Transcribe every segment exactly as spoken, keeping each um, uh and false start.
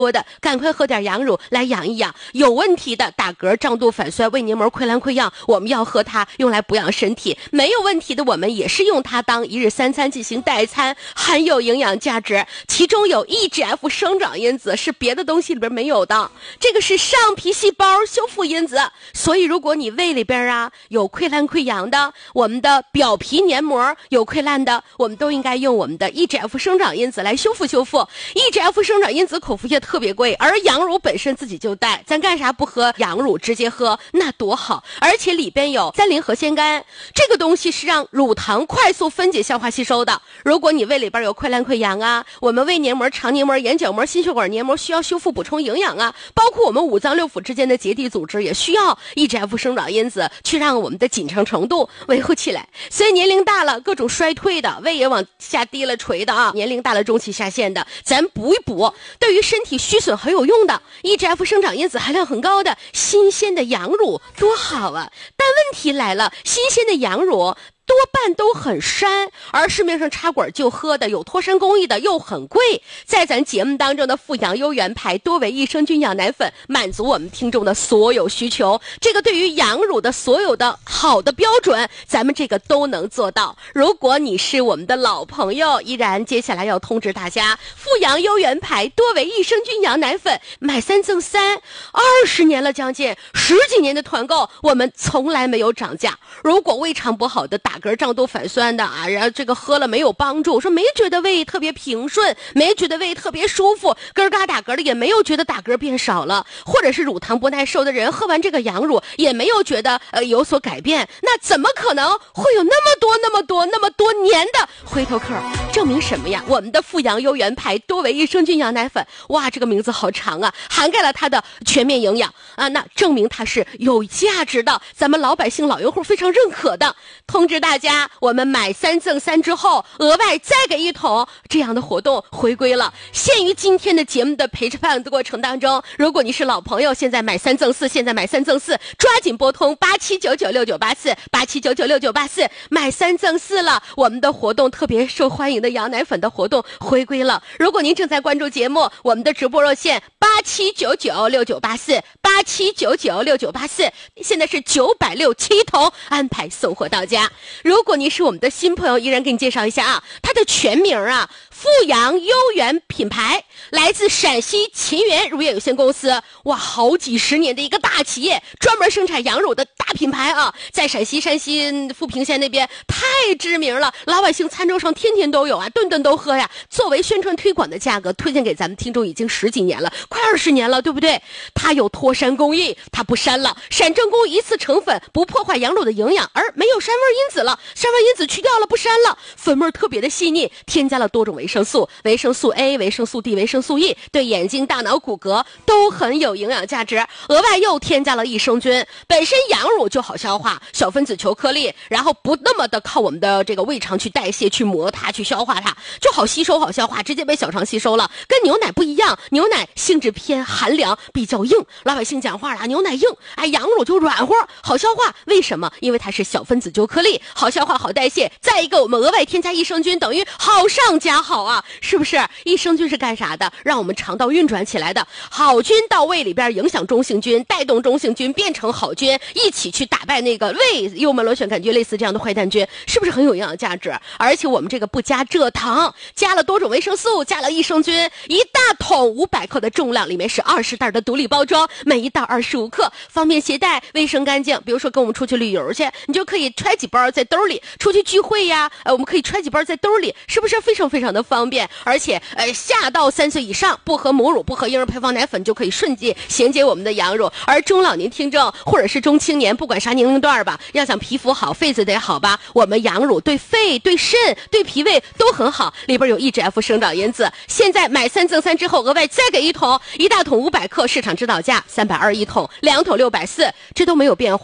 多的赶快喝点羊乳来养一养，有问题的打嗝、胀肚、反酸、胃黏膜溃烂溃疡，我们要喝它用来补养身体。没有问题的，我们也是用它当一日三餐进行代餐，含有营养价值。其中有 E G F 生长因子，是别的东西里边没有的，这个是上皮细胞修复因子。所以如果你胃里边啊有溃烂溃疡的，我们的表皮黏膜有溃烂的，我们都应该用我们的 E G F 生长因子来修复修复。 E G F 生长因子口服液特别贵，而羊乳本身自己就带，咱干啥不喝羊乳直接喝，那多好。而且里边有三磷核酰苷，这个东西是让乳糖快速分解消化吸收的。如果你胃里边有溃烂溃疡啊，我们胃黏膜、肠黏膜、眼角膜、心血管黏膜需要修复补充营养啊，包括我们五脏六腑之间的结缔组织也需要 E G F 生长因子去让我们的紧张程度维护起来。所以年龄大了，各种衰退的，胃也往下低了垂的啊，年龄大了中期下陷的，咱补一补，对于身体虚损很有用的 E G F 生长因子含量很高的新鲜的羊乳多好啊！但问题来了，新鲜的羊乳多半都很膻，而市面上插管就喝的有脱膻工艺的又很贵。在咱节目当中的富养优原牌多维益生菌养奶粉，满足我们听众的所有需求。这个对于羊乳的所有的好的标准，咱们这个都能做到。如果你是我们的老朋友，依然接下来要通知大家，富养优原牌多维益生菌养奶粉买三赠三，二十年了，将近十几年的团购，我们从来没有涨价。如果胃肠不好的打嗝、胀肚、反酸的啊，然后这个喝了没有帮助，说没觉得胃特别平顺，没觉得胃特别舒服，咯嘎打嗝的也没有觉得打嗝变少了，或者是乳糖不耐受的人喝完这个羊乳也没有觉得呃有所改变，那怎么可能会有那么多那么多那么多年的回头客？证明什么呀？我们的富养优原牌多维益生菌养奶粉，哇，这个名字好长啊，涵盖了它的全面营养啊，那证明它是有价值的，咱们老百姓老用户非常认可的。通知大家，我们买三赠三之后，额外再给一桶，这样的活动回归了。限于今天的节目的陪伴的过程当中，如果你是老朋友，现在买三赠四，现在买三赠四，抓紧拨通八七九九六九八四八七九九六九八四，买三赠四了。我们的活动特别受欢迎的羊奶粉的活动回归了。如果您正在关注节目，我们的直播热线八七九九六九八四八七九九六九八四，现在是九百六七桶安排送货到家。如果你是我们的新朋友，依然给你介绍一下啊，它的全名啊，富养优原品牌，来自陕西秦源乳业有限公司，哇，好几十年的一个大企业，专门生产羊乳的大品牌啊，在陕西、山西富平县那边太知名了，老百姓餐桌上天天都有啊，顿顿都喝呀。作为宣传推广的价格，推荐给咱们听众已经十几年了，快二十年了，对不对？它有脱膻工艺，它不膻了，闪正宫一次成粉，不破坏羊乳的营养，而没有膻味因子了，膻味因子去掉了，不膻了，粉味特别的细腻，添加了多种维生素，维生素 A、维生素 D、维生素 E， 对眼睛、大脑、骨骼都很有营养价值。额外又添加了益生菌，本身羊乳就好消化，小分子球颗粒，然后不那么的靠我们的这个胃肠去代谢、去磨它、去消化它，就好吸收、好消化，直接被小肠吸收了。跟牛奶不一样，牛奶性质偏寒凉，比较硬，老百姓讲话了，牛奶硬，哎，羊乳就软和，好消化。为什么？因为它是小分子球颗粒，好消化、好代谢。再一个，我们额外添加益生菌，等于好上加好啊，是不是？益生菌是干啥的？让我们肠道运转起来的。好菌到胃里边，影响中性菌，带动中性菌变成好菌，一起去打败那个胃幽门螺旋杆菌类似这样的坏蛋菌，是不是很有营养价值？而且我们这个不加蔗糖，加了多种维生素，加了益生菌，一大桶五百克的重量，里面是二十袋的独立包装，每一袋二十五克，方便携带，卫生干净。比如说跟我们出去旅游去，你就可以揣几包在兜里，出去聚会呀，呃，我们可以揣几包在兜里，是不是非常非常的方便？而且，呃，下到三岁以上，不喝母乳，不喝婴儿配方奶粉，就可以瞬间衔接我们的羊乳。而中老年听众或者是中青年，不管啥年龄段吧，要想皮肤好，肺子得好吧，我们羊乳对肺、对肾、对脾胃都很好，里边有 E G F 生长因子。现在买三赠三之后，额外再给一桶，一大桶五百克，市场指导价三百二一桶，两桶六百四，这都没有变化。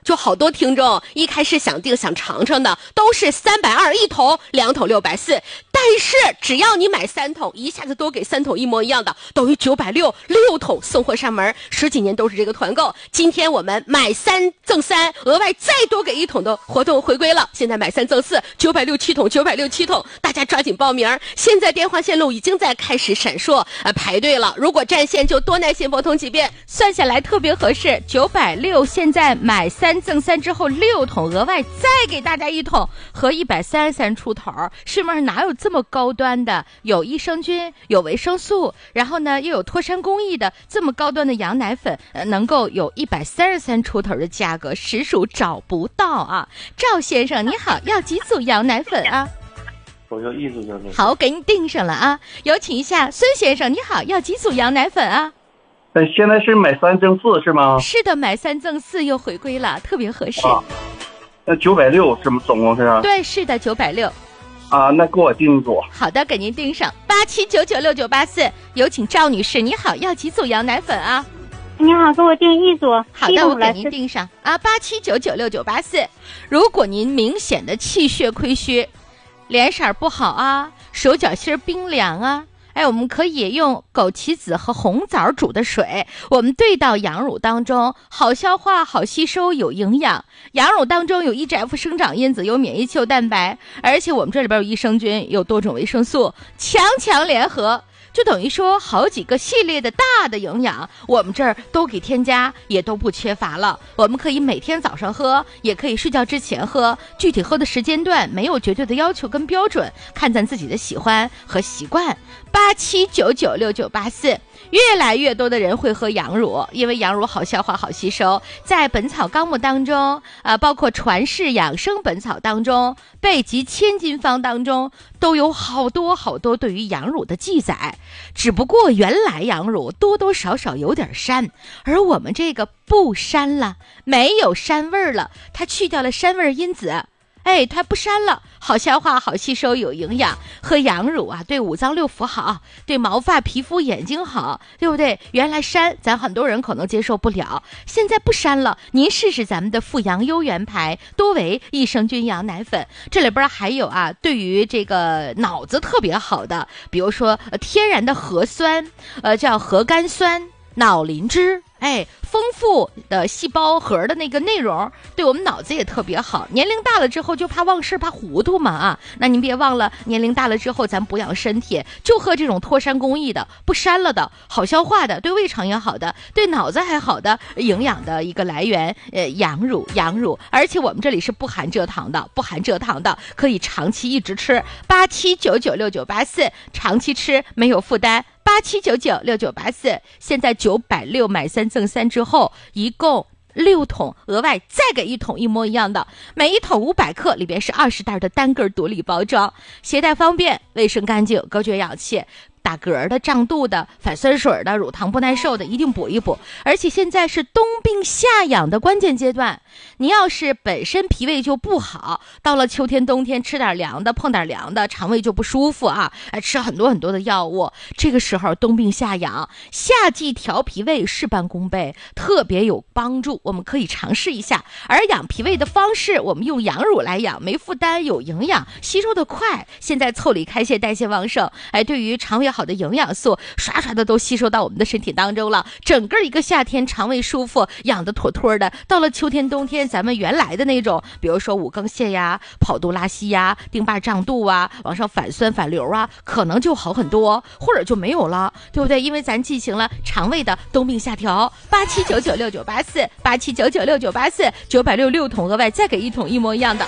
就好多听众一开始想订想尝尝的都是三百二一桶，两桶六百四，但是只要你买三桶，一下子多给三桶一模一样的，等于九百六，六桶送货上门，十几年都是这个团购。今天我们买三赠三，额外再多给一桶的活动回归了，现在买三赠四，九百六七桶，九百六七桶，大家抓紧报名。现在电话线路已经在开始闪烁，呃，排队了。如果占线就多耐心拨通几遍， 算下来特别合适，九百六现在买三赠三之后六桶，额外再给大家一桶，合一百三十三出头。市面上哪有这么高端的？有益生菌，有维生素，然后呢又有脱山工艺的这么高端的羊奶粉，呃、能够有一百三十三出头的价格，实属找不到啊！赵先生你好，要几组羊奶粉啊？ 我要一组羊奶粉。 好，给你订上了啊！有请一下孙先生，你好，要几组羊奶粉啊？ 呃，现在是买三赠四是吗？ 是的，买三赠四又回归了，特别合适。 啊，那九百六是吗？总共是啊？ 对，是的，九百六。 啊，那给我订一组。 好的，给您订上八七九九六九八四。有请赵女士，你好，要几组羊奶粉啊？ 你好，给我订一组。 好的，我给您订上啊，八七九九六九八四。如果您明显的气血亏虚，脸色不好啊，手脚心冰凉啊，哎，我们可以用枸杞子和红枣煮的水，我们兑到羊乳当中，好消化、好吸收、有营养。羊乳当中有 E G F 生长因子，有免疫球蛋白，而且我们这里边有益生菌，有多种维生素，强强联合。就等于说好几个系列的大的营养，我们这儿都给添加，也都不缺乏了。我们可以每天早上喝，也可以睡觉之前喝，具体喝的时间段没有绝对的要求跟标准，看咱自己的喜欢和习惯。八七九九六九八四，越来越多的人会喝羊乳，因为羊乳好消化、好吸收。在《本草纲目》当中，呃，包括《传世养生本草》当中，《备急千金方》当中，都有好多好多对于羊乳的记载。只不过原来羊乳多多少少有点膻，而我们这个不膻了，没有膻味了，它去掉了膻味因子。哎，它不膻了，好消化、好吸收、有营养。喝羊乳啊，对五脏六腑好，对毛发、皮肤、眼睛好，对不对？原来膻，咱很多人可能接受不了，现在不膻了。您试试咱们的富阳优元牌多维益生菌羊奶粉，这里边还有啊，对于这个脑子特别好的，比如说、呃、天然的核酸，呃，叫核苷酸、脑磷脂。哎，丰富的细胞核的那个内容对我们脑子也特别好。年龄大了之后就怕忘事怕糊涂嘛啊，那您别忘了年龄大了之后咱补养身体，就喝这种脱山工艺的，不膻了的，好消化的，对胃肠也好的，对脑子还好的营养的一个来源。呃，羊乳羊乳，而且我们这里是不含蔗糖的，不含蔗糖的，可以长期一直吃。八七九九六九八四，长期吃没有负担。八七九九六九八四，现在九百六买三赠三之后，一共六桶，额外再给一桶一模一样的，每一桶五百克，里边是二十袋的单个独立包装，携带方便，卫生干净，隔绝氧气。打嗝的、胀肚的、反酸水的、乳糖不耐受的，一定补一补。而且现在是冬病夏养的关键阶段，你要是本身脾胃就不好，到了秋天冬天吃点凉的，碰点凉的，肠胃就不舒服啊，吃很多很多的药物，这个时候冬病夏养，夏季调脾胃事半功倍，特别有帮助，我们可以尝试一下。而养脾胃的方式，我们用羊乳来养，没负担，有营养，吸收的快，现在腠理开泄，代谢旺盛，哎，对于肠胃好的营养素刷刷的都吸收到我们的身体当中了，整个一个夏天肠胃舒服，养得妥妥的。到了秋天冬天，咱们原来的那种，比如说五更泻呀、跑肚拉稀呀、丁坝胀肚啊，往上反酸反流啊，可能就好很多，或者就没有了，对不对？因为咱进行了肠胃的冬病夏调。八七九九六九八四，八七九九六九八四，九百六六桶，额外再给一桶一模一样的。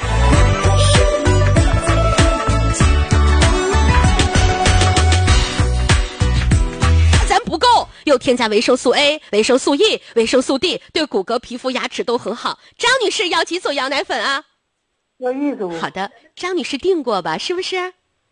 不够，又添加维生素 A、维生素 E、维生素 D， 对骨骼、皮肤、牙齿都很好。张女士要几组羊奶粉啊？ 要一组。 好的，张女士订过吧？是不是？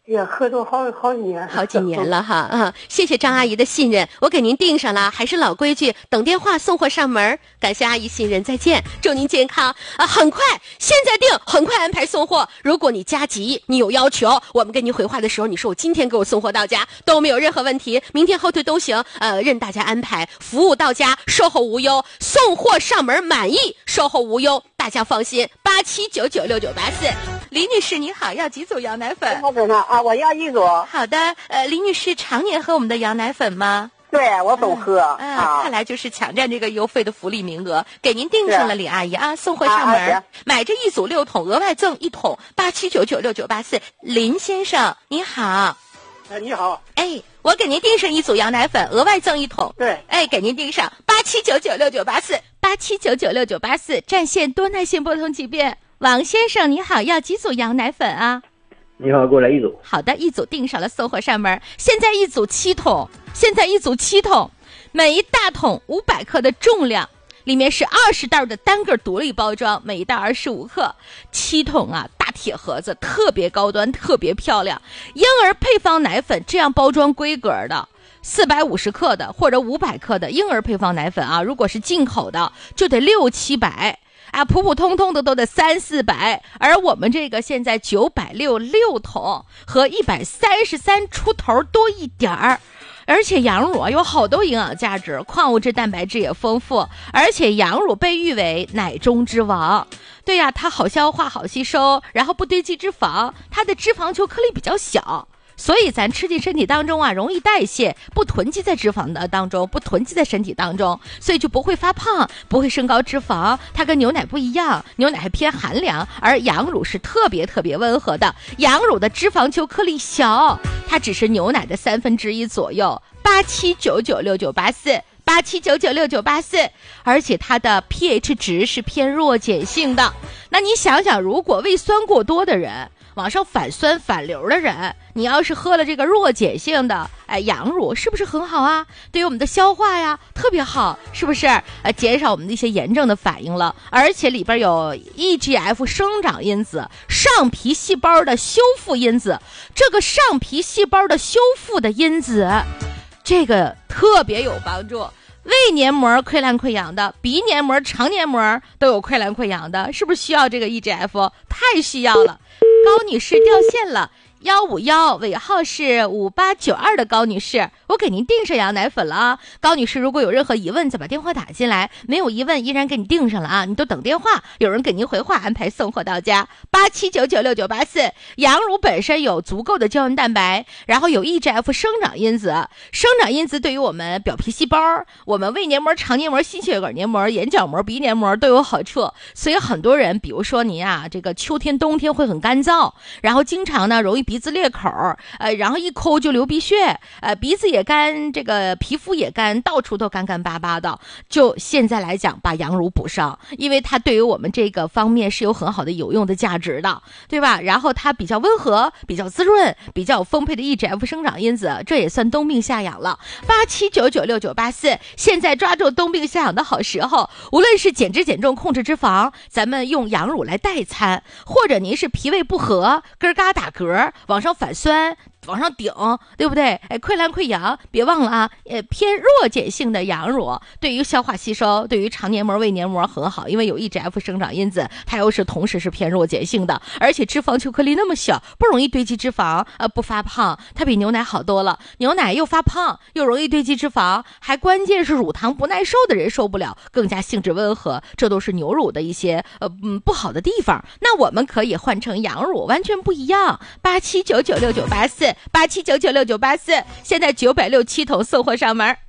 也喝多好好几年， 好几年了哈啊！谢谢张阿姨的信任，我给您订上了，还是老规矩，等电话送货上门。感谢阿姨信任，再见，祝您健康啊！很快，现在订，很快安排送货。如果你加急，你有要求，我们跟您回话的时候，你说我今天给我送货到家都没有任何问题，明天后退都行，呃，任大家安排，服务到家，售后无忧，送货上门满意，售后无忧，大家放心。八七九九六九八四。李女士你好，要几组羊奶粉？ 好着呢啊，我要一组。 好的，呃，李女士常年喝我们的羊奶粉吗？ 对，我总喝。 嗯、啊，看来就是抢占这个邮费的福利名额，给您订上了，李阿姨啊，送货上门，啊、买这一组六桶，额外赠一桶。八七九九六九八四，林先生你好。 哎，你好。 哎，我给您订上一组羊奶粉，额外赠一桶。 对， 哎，给您订上八七九九六九八四， 八七九九六九八四，占线多耐线拨通几遍。王先生你好，要几组羊奶粉啊？ 你好，给我来一组。 好的，一组订上了，送货上门。现在一组七桶，现在一组七桶，每一大桶五百克的重量，里面是二十袋的单个独立包装，每一袋二十五克，七桶啊，大铁盒子，特别高端，特别漂亮。婴儿配方奶粉这样包装规格的。四百五十克的或者五百克的婴儿配方奶粉啊，如果是进口的就得六七百啊，普普通通的都得三四百，而我们这个现在九百六六桶和一百三十三出头多一点儿。而且羊乳啊有好多营养价值，矿物质蛋白质也丰富，而且羊乳被誉为奶中之王。对呀、啊，它好消化好吸收，然后不堆积脂肪，它的脂肪球颗粒比较小，所以咱吃进身体当中啊，容易代谢，不囤积在脂肪的当中，不囤积在身体当中，所以就不会发胖，不会升高脂肪。它跟牛奶不一样，牛奶还偏寒凉，而羊乳是特别特别温和的。羊乳的脂肪球颗粒小，它只是牛奶的三分之一左右。八七九九六九八四，八七九九六九八四，而且它的 pH 值是偏弱碱性的。那你想想，如果胃酸过多的人，往上反酸反流的人，你要是喝了这个弱碱性的哎羊乳，是不是很好啊？对于我们的消化呀特别好，是不是？呃，减少我们的一些炎症的反应了，而且里边有 E G F 生长因子，上皮细胞的修复因子，这个上皮细胞的修复的因子，这个特别有帮助。胃黏膜溃烂溃疡的，鼻黏膜、肠黏膜都有溃烂溃疡的，是不是需要这个 E G F？ 太需要了。高女士掉线了，幺五幺尾号是五八九二的高女士，我给您订上羊奶粉了啊。高女士如果有任何疑问再把电话打进来，没有疑问依然给你订上了啊，你都等电话，有人给您回话安排送货到家。八七九九六九八四，羊乳本身有足够的胶原蛋白，然后有 E G F 生长因子，生长因子对于我们表皮细胞、我们胃黏膜、肠黏膜、心血管黏膜、眼角膜、鼻黏膜都有好处。所以很多人比如说您啊，这个秋天冬天会很干燥，然后经常呢容易鼻子裂口，呃，然后一抠就流鼻血，呃，鼻子也干，这个皮肤也干，到处都干干巴巴的。就现在来讲，把羊乳补上，因为它对于我们这个方面是有很好的有用的价值的，对吧？然后它比较温和，比较滋润，比较有丰沛的 E G F 生长因子，这也算冬病夏养了。八七九九六九八四，现在抓住冬病夏养的好时候，无论是减脂减重、控制脂肪，咱们用羊乳来代餐，或者您是脾胃不和，根嘎打嗝，往上反酸，往上顶，对不对？哎，溃烂溃疡，别忘了啊，呃，偏弱碱性的羊乳对于消化吸收，对于肠黏膜、胃黏膜很好，因为有 E G F 生长因子，它又是同时是偏弱碱性的，而且脂肪球颗粒那么小，不容易堆积脂肪，呃，不发胖，它比牛奶好多了。牛奶又发胖，又容易堆积脂肪，还关键是乳糖不耐受的人受不了，更加性质温和，这都是牛乳的一些呃嗯不好的地方。那我们可以换成羊乳，完全不一样。八七九九六九八四。八七九九六九八四，现在九百六七桶送货上门。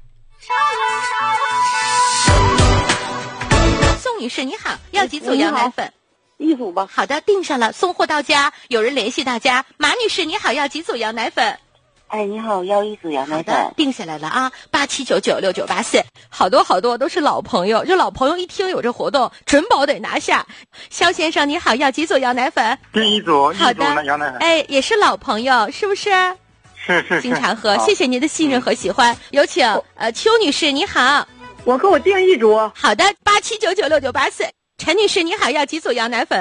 宋女士你好，要几组羊奶粉？ 一组吧。 好的，订上了，送货到家，有人联系大家。马女士你好，要几组羊奶粉？ 哎，你好，要一组羊奶粉。 定下来了啊，八七九九六九八四，好多好多都是老朋友，这老朋友一听有这活动，准保得拿下。肖先生你好，要几组羊奶粉？ 订一组， 好的， 一组羊奶粉。 哎，也是老朋友，是不是？ 是是是， 经常喝，谢谢您的信任和喜欢。有请呃邱女士你好， 我给我订一组。 好的，八七九九六九八四。陈女士你好，要几组羊奶粉啊？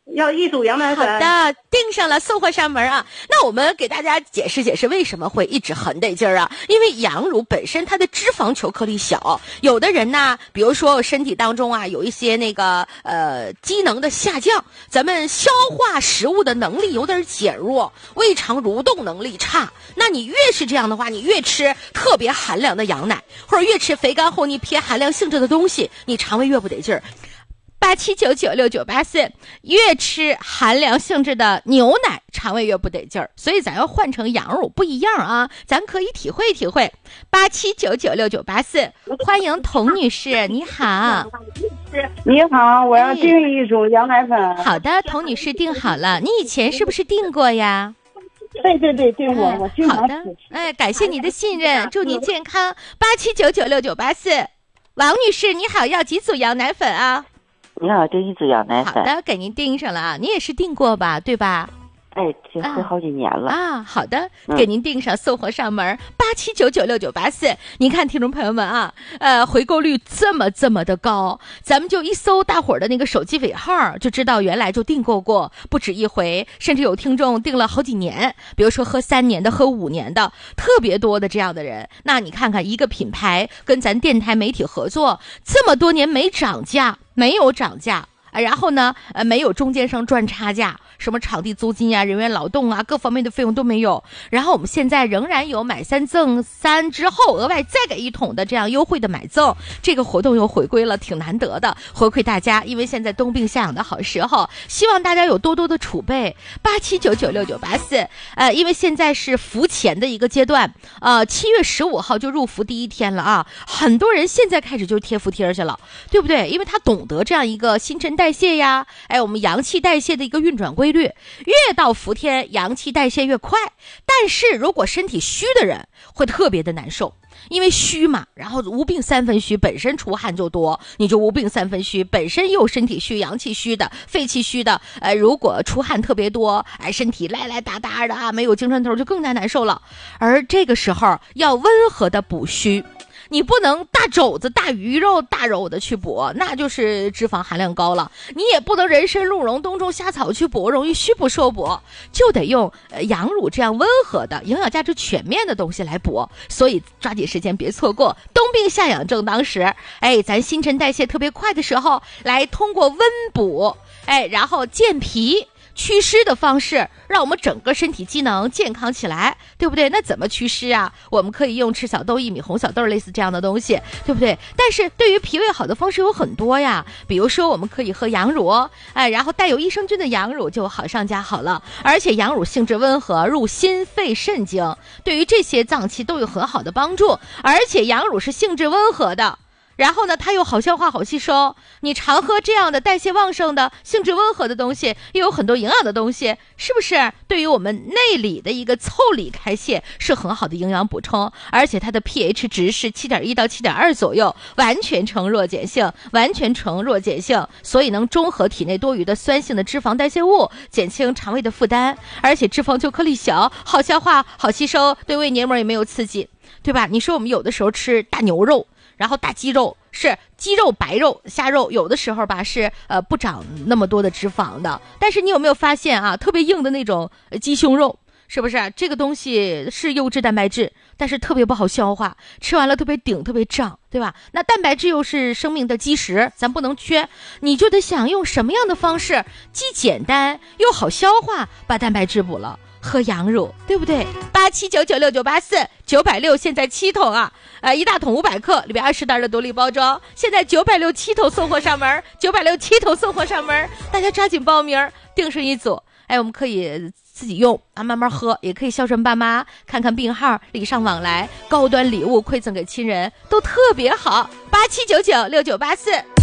要一组羊奶粉。 好的，订上了，送货上门啊。那我们给大家解释解释为什么会一直很得劲儿啊？因为羊乳本身它的脂肪球颗粒小，有的人呢，比如说身体当中啊有一些那个呃机能的下降，咱们消化食物的能力有点减弱，胃肠蠕动能力差。那你越是这样的话，你越吃特别寒凉的羊奶，或者越吃肥甘厚腻偏寒凉性质的东西，你肠胃越不得劲儿。 八七九九六九八四，越吃寒凉性质的牛奶，肠胃越不得劲儿，所以咱要换成羊乳不一样啊，咱可以体会体会。八七九九六九八四，欢迎童女士，你好。 你好，我要订一组羊奶粉。 好的，童女士订好了，你以前是不是订过呀？ 对对对，订过，我经常吃。 好的，哎，感谢你的信任，祝您健康。八七九九六九八四，王女士你好，要几组羊奶粉啊？ 你好，订一组羊奶粉。 好的，给您订上了啊，你也是订过吧，对吧？ 哎，这喝好几年了啊。好的，给您订上，送货上门。八七九九六九八四，您看听众朋友们啊，呃，回购率这么这么的高，咱们就一搜大伙儿的那个手机尾号，就知道原来就订购过不止一回，甚至有听众订了好几年，比如说喝三年的、喝五年的，特别多的这样的人。那你看看一个品牌跟咱电台媒体合作这么多年没涨价，没有涨价。然后呢，呃，没有中间商赚差价，什么场地租金啊、人员劳动啊，各方面的费用都没有。然后我们现在仍然有买三赠三之后额外再给一桶的这样优惠的买赠，这个活动又回归了，挺难得的，回馈大家。因为现在冬病夏养的好时候，希望大家有多多的储备。八七九九六九八四，呃，因为现在是伏前的一个阶段，呃，七月十五号就入伏第一天了啊，很多人现在开始就贴服帖去了，对不对？因为他懂得这样一个新陈代谢。代谢呀，哎，我们阳气代谢的一个运转规律，越到伏天，阳气代谢越快。但是如果身体虚的人，会特别的难受，因为虚嘛，然后无病三分虚，本身出汗就多，你就无病三分虚，本身又身体虚、阳气虚的、肺气虚的，呃，如果出汗特别多，哎，身体赖赖哒哒的啊，没有精神头，就更加难受了。而这个时候要温和的补虚。你不能大肘子、大鱼肉、大肉的去补，那就是脂肪含量高了。你也不能人参、鹿茸、冬虫夏草去补，容易虚不受补，就得用呃羊乳这样温和的、营养价值全面的东西来补。所以抓紧时间，别错过冬病夏养正当时。哎，咱新陈代谢特别快的时候，来通过温补，哎，然后健脾。祛湿的方式，让我们整个身体机能健康起来，对不对？那怎么祛湿啊？我们可以用赤小豆、薏米、红小豆类似这样的东西，对不对？但是对于脾胃好的方式有很多呀，比如说我们可以喝羊乳，哎，然后带有益生菌的羊乳就好上加好了。而且羊乳性质温和，入心肺肾经，对于这些脏器都有很好的帮助。而且羊乳是性质温和的。然后呢，它又好消化好吸收，你常喝这样的代谢旺盛的性质温和的东西，又有很多营养的东西，是不是对于我们内里的一个腠理开泄是很好的营养补充？而且它的 pH 值是 七点一 到 七点二 左右，完全呈弱碱性，完全呈弱碱性，所以能中和体内多余的酸性的脂肪代谢物，减轻肠胃的负担。而且脂肪球颗粒小，好消化好吸收，对胃黏膜也没有刺激，对吧？你说我们有的时候吃大牛肉，然后大鸡肉，是鸡肉、白肉、虾肉，有的时候吧是呃不长那么多的脂肪的。但是你有没有发现啊，特别硬的那种鸡胸肉，是不是这个东西是优质蛋白质，但是特别不好消化，吃完了特别顶、特别胀，对吧？那蛋白质又是生命的基石，咱不能缺，你就得想用什么样的方式，既简单又好消化，把蛋白质补了。喝羊乳，对不对？八七九九六九八四，九百六现在七桶啊，呃，一大桶五百克，里边二十袋的独立包装，现在九百六七桶送货上门，九百六七桶送货上门，大家抓紧报名，订上一组。哎，我们可以自己用啊，慢慢喝，也可以孝顺爸妈，看看病号，礼尚往来，高端礼物馈赠给亲人，都特别好。八七九九六九八四。